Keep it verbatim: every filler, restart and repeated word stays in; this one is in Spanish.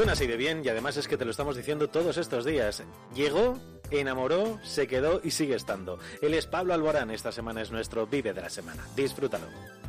Suena así de bien y además es que te lo estamos diciendo todos estos días. Llegó, enamoró, se quedó y sigue estando. Él es Pablo Alborán, esta semana es nuestro Vive de la Semana. Disfrútalo.